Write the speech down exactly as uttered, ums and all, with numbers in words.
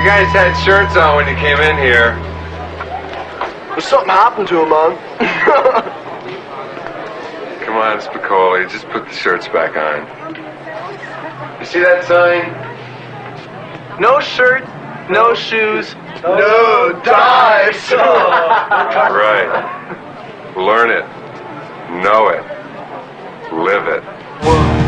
you guys had shirts on when you came in here. Well, something happened to him, man. Come on, Spicoli, just put the shirts back on. You see that sign? No shirt, no shoes, no, no dives. Right. Learn it. Know it. Live it. Whoa.